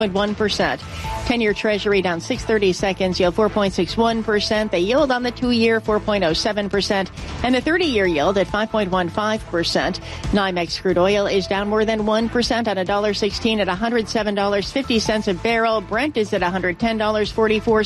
0.1%. 10-year Treasury down 6/30 seconds, yield 4.61%. The yield on the 2-year 4.07%, and the 30-year yield at 5.15%. NYMEX crude oil is down more than 1% at $1.16 at $107.50 a barrel. Brent is at $110.44.